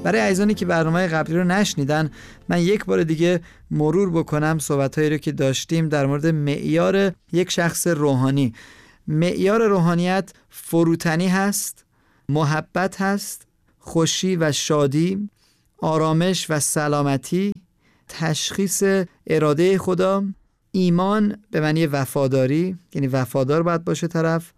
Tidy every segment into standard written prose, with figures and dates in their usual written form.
برای عزیزانی که برنامه قبلی رو نشنیدن، من یک بار دیگه مرور بکنم صحبت‌هایی رو که داشتیم در مورد معیار یک شخص روحانی. معیار روحانیت فروتنی هست، محبت هست، خوشی و شادی، آرامش و سلامتی، تشخیص اراده خدا، ایمان به معنی وفاداری، یعنی وفادار باید باشه طرف،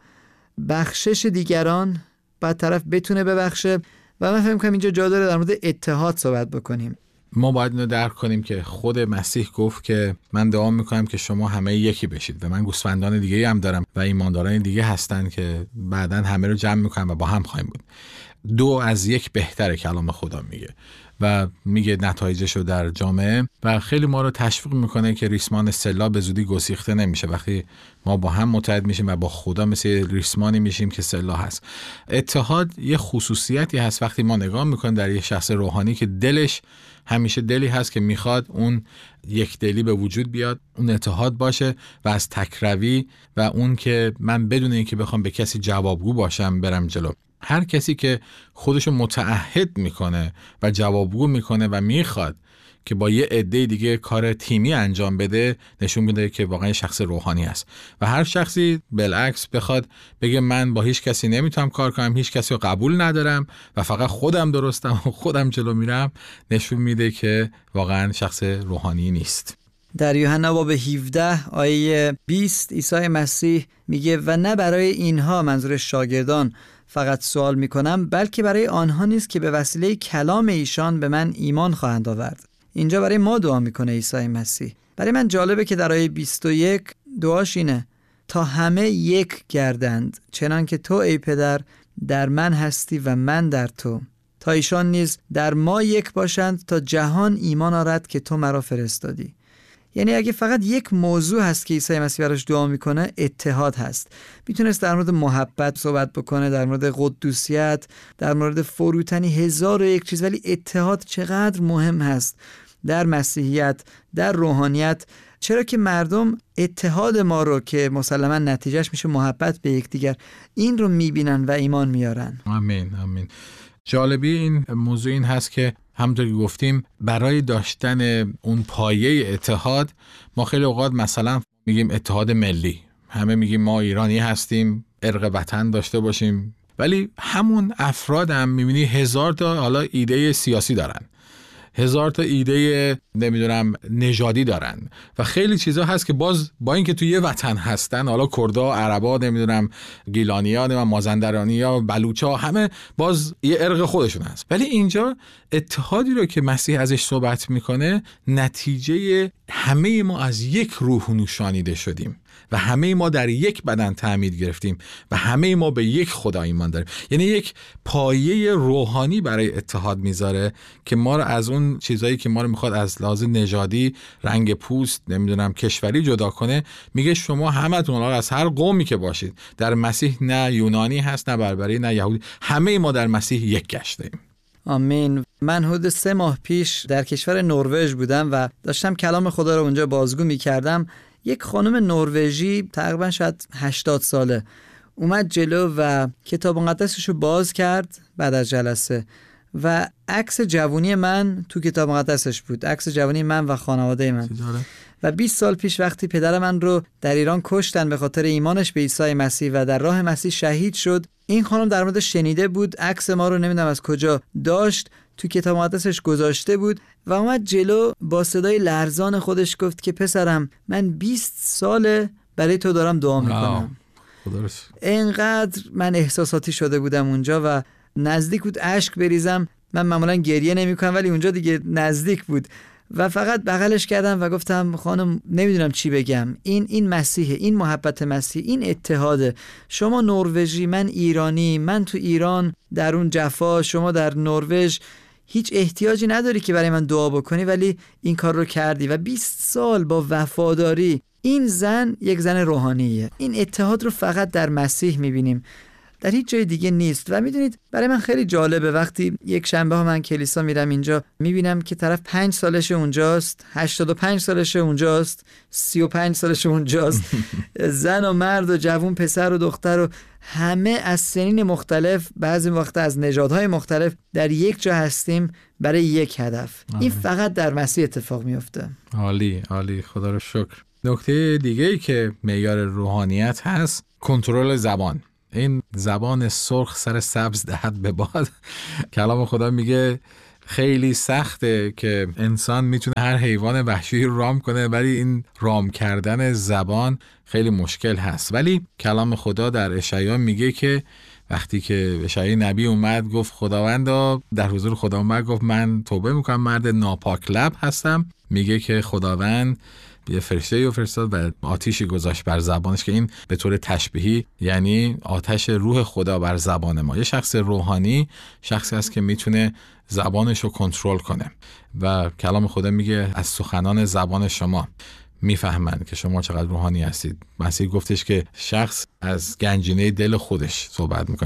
بخشش دیگران، باید طرف بتونه ببخشه. و من فهم کنم اینجا جا داره در مورد اتحاد صحبت بکنیم. ما باید اینو درک کنیم که خود مسیح گفت که من دعا میکنم که شما همه یکی بشید و من گوسفندان دیگه هم دارم و ایمانداران دیگه هستن که بعداً همه رو جمع میکنم و با هم خواهیم بود. 2 از 1 بهتره کلام خدا میگه و میگه نتایجش رو در جامعه و خیلی ما رو تشویق میکنه که ریسمان سلا به زودی گسیخته نمیشه. وقتی ما با هم متحد میشیم و با خدا مثل ریسمانی میشیم که سلا هست. اتحاد یه خصوصیتی هست وقتی ما نگاه میکنیم در یه شخص روحانی که دلش همیشه دلی هست که میخواد اون یک دلی به وجود بیاد، اون اتحاد باشه و از تکروی و اون که من بدون اینکه بخوام به کسی جوابگو باشم برم جلو. هر کسی که خودشو متعهد میکنه و جوابگو میکنه و میخواد که با یه عده دیگه کار تیمی انجام بده، نشون میده که واقعا شخص روحانی است. و هر شخصی بالعکس بخواد بگه من با هیچ کسی نمیتونم کار کنم، هیچ کسی رو قبول ندارم و فقط خودم درستم و خودم جلو میرم، نشون میده که واقعا شخص روحانی نیست. در یوحنا باب 17 آیه 20 عیسی مسیح میگه و نه برای اینها، منظور شاگردان، فقط سوال میکنم، بلکه برای آنها نیست که به وسیله کلام ایشان به من ایمان خواهند آورد. اینجا برای ما دعا میکنه عیسی مسیح. برای من جالبه که در آیه 21 دعاش اینه: تا همه یک گردند چنان که تو ای پدر در من هستی و من در تو، تا ایشان نیز در ما یک باشند تا جهان ایمان آرد که تو مرا فرستادی. یعنی اگه فقط یک موضوع هست که عیسی مسیح براش دعا میکنه، اتحاد هست. میتونست در مورد محبت صحبت بکنه، در مورد قدوسیت، در مورد فروتنی، 1001 چیز، ولی اتحاد چقدر مهم هست در مسیحیت، در روحانیت. چرا که مردم اتحاد ما رو که مسلما نتیجهش میشه محبت به یکدیگر، این رو میبینن و ایمان میارن. آمین آمین. جالبی این موضوع این هست که همونطور که گفتیم برای داشتن اون پایه اتحاد ما خیلی اوقات مثلا میگیم اتحاد ملی، همه میگیم ما ایرانی هستیم، ارق وطن داشته باشیم، ولی همون افراد هم میبینی 1000 تا حالا ایده سیاسی دارن، 1000 تا ایده نمیدونم نژادی دارن و خیلی چیزا هست که باز با اینکه توی یه وطن هستن، حالا کردا، عربا، نمیدونم گیلانیا، نمیدونم مازندرانیا، بلوچا، همه باز یه ارق خودشون هست. ولی اینجا اتحادی رو که مسیح ازش صحبت میکنه نتیجه همه ما از یک روح نوشانیده شدیم و همه ما در یک بدن تعمید گرفتیم و همه ما به یک خدا ایمان داریم. یعنی یک پایه روحانی برای اتحاد میذاره که ما رو از اون چیزایی که ما رو میخواد از لحاظ نژادی، رنگ پوست، نمیدونم کشوری جدا کنه، میگه شما همتون از هر قومی که باشید در مسیح، نه یونانی هست، نه بربری، نه یهودی، همه ما در مسیح یک گشتیم. آمین. من حدود 3 ماه پیش در کشور نروژ بودم و داشتم کلام خدا رو اونجا بازگو میکردم. یک خانم نروژی تقریبا شاید 80 ساله اومد جلو و کتاب مقدسش رو باز کرد بعد از جلسه و عکس جوانی من تو کتاب مقدسش بود، عکس جوانی من و خانواده من. و 20 سال پیش وقتی پدر من رو در ایران کشتن به خاطر ایمانش به عیسی مسیح و در راه مسیح شهید شد، این خانم در مورد شنیده بود، عکس ما رو نمیدونم از کجا داشت، تو کتاب مقدسش گذاشته بود و اومد جلو با صدای لرزان خودش گفت که پسرم من 20 ساله برای تو دارم دعا میکنم. اینقدر من احساساتی شده بودم اونجا و نزدیک بود اشک بریزم. من معمولا گریه نمی کنم ولی اونجا دیگه نزدیک بود و فقط بغلش کردم و گفتم خانم نمیدونم چی بگم، این مسیحه، این محبت مسیح، این اتحاده. شما نروژی، من ایرانی، من تو ایران در اون جفا، شما در نروژ هیچ احتیاجی نداری که برای من دعا بکنی ولی این کار رو کردی و 20 سال با وفاداری. این زن یک زن روحانیه. این اتحاد رو فقط در مسیح میبینیم. در هیچ جای دیگه نیست. و میدونید برای من خیلی جالبه وقتی یک شنبه ها من کلیسا میرم اینجا، میبینم که طرف 5 سالش اونجاست، 85 سالش اونجاست، 35 سالش اونجاست، زن و مرد و جوون، پسر و دختر و همه از سنین مختلف، بعضی وقت از نژادهای مختلف در یک جا هستیم برای یک هدف. این فقط در مسیح اتفاق میفته. عالی عالی، خدا رو شکر. نکته دیگه‌ای که معیار روحانیت هست کنترل زبان. این زبان سرخ سر سبز دهد به باد. کلام خدا میگه خیلی سخته که انسان میتونه هر حیوان وحشی رو رام کنه، ولی این رام کردن زبان خیلی مشکل هست. ولی کلام خدا در اشعیا میگه که وقتی که اشعیا نبی اومد گفت خداوندا، در حضور خدا اومد گفت من توبه میکنم، مرد ناپاک لب هستم. میگه که خداوند یه فرشته رو فرستاد و آتیشی گذاشت بر زبانش که این به طور تشبیهی یعنی آتش روح خدا بر زبان ما. یه شخص روحانی شخصی است که میتونه زبانش رو کنترل کنه و کلام خدا میگه از سخنان زبان شما میفهمند که شما چقدر روحانی هستید. مسیح گفتش که شخص از گنجینه دل خودش صحبت میکنه.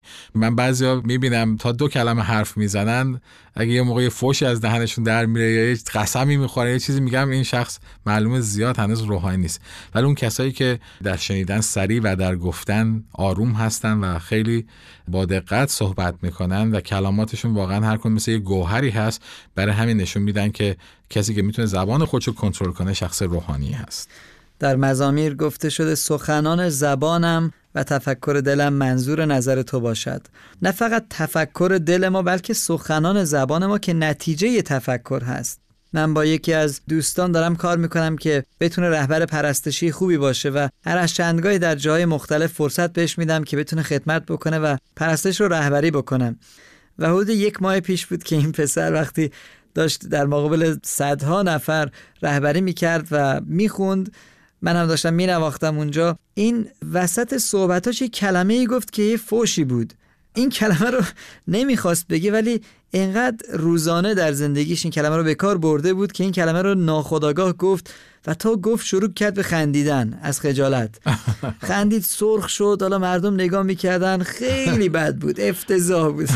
من بعضیا میبینم تا 2 کلمه حرف میزنن، اگه یه موقع فوشی از دهنشون در میره یا یه قسمی میخوره یه چیزی میگم، این شخص معلومه زیاد هنوز روحانی نیست. ولی اون کسایی که در شنیدن سریع و در گفتن آروم هستن و خیلی با دقت صحبت میکنن و کلماتشون واقعا هر کدوم مثل یه گوهری هست، برای همین نشون میدن که کسی که میتونه زبان خودشو کنترل کنه شخص روحانی هست. در مزامیر گفته شده سخنان زبانم و تفکر دلم منظور نظر تو باشد. نه فقط تفکر دل ما بلکه سخنان زبان ما که نتیجه تفکر هست. من با یکی از دوستان دارم کار میکنم که بتونه رهبر پرستشی خوبی باشه و هر از چندگاهی در جای مختلف فرصت بهش میدم که بتونه خدمت بکنه و پرستش رو رهبری بکنه. و حدود 1 ماه پیش بود که این پسر وقتی داشت در مقابل صدها نفر رهبری میکرد و میخوند، من هم داشتم مینواختم اونجا، این وسط صحبتاش یک کلمه‌ای گفت که یه فوشی بود. این کلمه رو نمیخواست بگه ولی اینقدر روزانه در زندگیش این کلمه رو به کار برده بود که این کلمه رو ناخودآگاه گفت و تا گفت شروع کرد به خندیدن از خجالت. خندید، سرخ شد، حالا مردم نگاه میکردن، خیلی بد بود، افتضاح بود.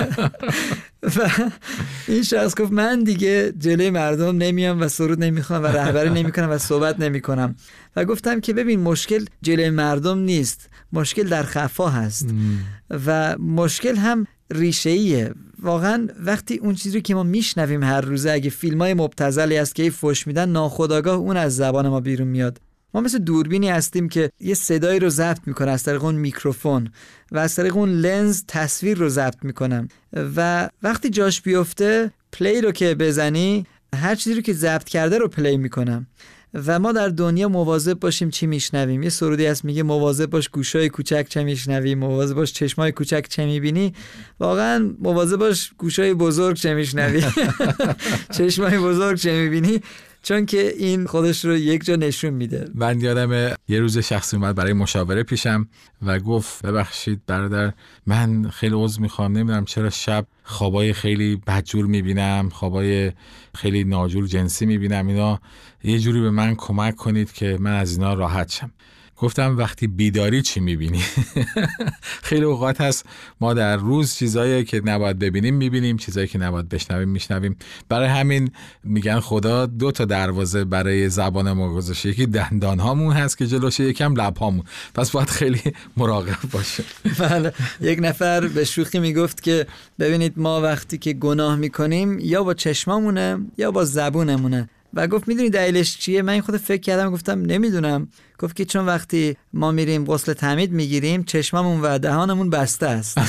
و این شخص گفت من دیگه جلوی مردم نمیام و سرود نمیخوام و رهبری نمیکنم و صحبت نمیکنم. و گفتم که ببین مشکل جلوی مردم نیست، مشکل در خفا هست و مشکل هم ریشه‌ایه. واقعا وقتی اون چیزی که ما میشنویم هر روزه، اگه فیلمای مبتذلی هست که فوش میدن، ناخودآگاه اون از زبان ما بیرون میاد. ما مثل دوربینی هستیم که یه صدایی رو ضبط میکنه از طریق اون میکروفون و از طریق اون لنز تصویر رو ضبط میکنم و وقتی جاش بیفته پلی رو که بزنی هر چیزی رو که ضبط کرده رو پلی میکنم. و ما در دنیا مواظب باشیم چی میشنویم. یه سرودی هست میگه مواظب باش گوشای کوچک چه میشنوی، مواظب باش چشمای کوچک چه میبینی. واقعا مواظب باش گوشای بزرگ چه میشنوی، چشمای بزرگ چه میبینی، چون که این خودش رو یک جا نشون میده. من یادم یه روز شخصی اومد برای مشاوره پیشم و گفت ببخشید برادر، من خیلی عذر میخوام، نمیدونم چرا شب خوابای خیلی بدجور میبینم، خوابای خیلی ناجور جنسی میبینم، اینا یه جوری به من کمک کنید که من از اینا راحت شم. گفتم وقتی بیداری چی میبینی؟ خیلی اوقات هست ما در روز چیزایی که نباید ببینیم میبینیم، چیزایی که نباید بشنویم میشنویم. برای همین میگن خدا 2 دروازه برای زبان ما گذاشته، یکی دندان هامون هست که جلوشه، یکم لب هامون، پس باید خیلی مراقب باشه. بله، یک نفر به شوخی میگفت که ببینید ما وقتی که گناه میکنیم یا با چشمامونه یا با زبونمونه. و گفت میدونی دلیلش چیه؟ من خود فکر کردم، گفتم نمیدونم. گفت که چون وقتی ما میریم غسل تعمید میگیریم چشممون و دهانمون بسته است.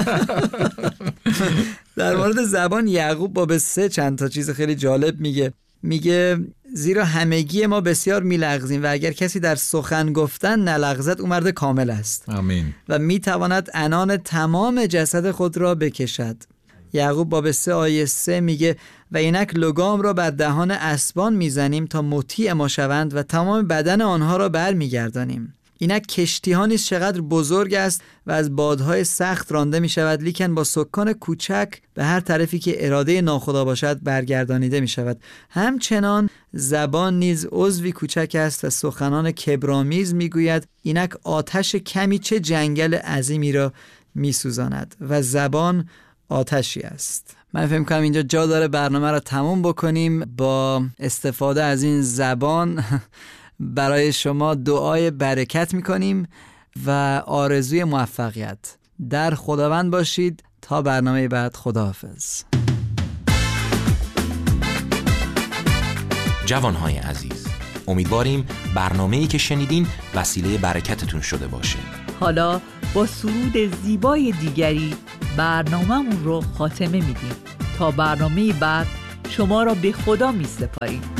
در مورد زبان یعقوب باب 3 چند تا چیز خیلی جالب میگه زیرا همگی ما بسیار میلغزیم و اگر کسی در سخن گفتن نلغزد او مرد کامل است. آمین. و میتواند عنان تمام جسد خود را بکشد. یعقوب باب 3 آیه 3 میگه و اینک لگام را بر دهان اسبان میزنیم تا مطیع ما شوند و تمام بدن آنها را بر میگردانیم. اینک کشتی ها نیز چقدر بزرگ است و از بادهای سخت رانده می شود، لیکن با سکان کوچک به هر طرفی که اراده ناخدا باشد برگردانیده می شود. همچنان زبان نیز عضوی کوچک است و سخنان کبرآمیز می گوید. اینک آتش کمی چه جنگل عظیمی را می سوزاند و زبان آتشی است. من فکر کنم اینجا جا داره برنامه را تموم بکنیم. با استفاده از این زبان برای شما دعای برکت میکنیم و آرزوی موفقیت. در خداوند باشید تا برنامه بعد. خداحافظ. جوانهای عزیز، امیدواریم برنامه‌ای که شنیدین وسیله برکتتون شده باشه. حالا با سرود زیبای دیگری برنامه‌مون رو خاتمه میدیم. تا برنامه بعد شما را به خدا می‌سپاریم.